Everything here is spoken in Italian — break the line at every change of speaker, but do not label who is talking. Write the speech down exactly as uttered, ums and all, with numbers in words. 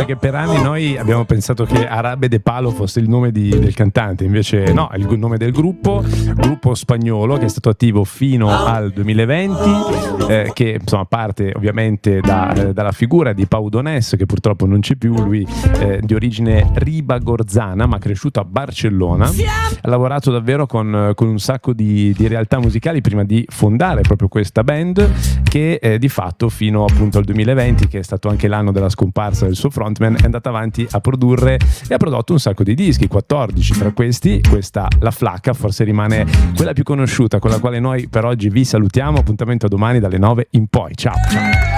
perché per anni noi abbiamo pensato che Arabe de Palo fosse il nome di, del cantante, invece no, è il nome del gruppo, gruppo spagnolo che è stato attivo fino al duemilaventi, eh, che insomma parte ovviamente da, eh, dalla figura di Pau Donés, che purtroppo non c'è più, lui eh, di origine ribagorzana ma cresciuto a Barcellona, ha lavorato davvero con, con un sacco di, di realtà musicali prima di fondare proprio questa band, che eh, di fatto fino appunto al duemilaventi, che è stato anche l'anno della scomparsa del suo frontman, è andata avanti a produrre e ha prodotto un sacco di dischi, quattordici tra questi. Questa La Flacca forse rimane quella più conosciuta, con la quale noi per oggi vi salutiamo. Appuntamento a domani dalle nove in poi. Ciao ciao.